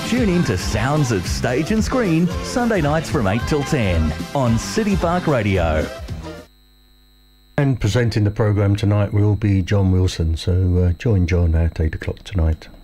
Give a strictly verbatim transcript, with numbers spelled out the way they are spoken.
Tune in to Sounds of Stage and Screen, Sunday nights from eight till ten on City Park Radio. And presenting the programme tonight will be John Wilson, so uh, join John at eight o'clock tonight.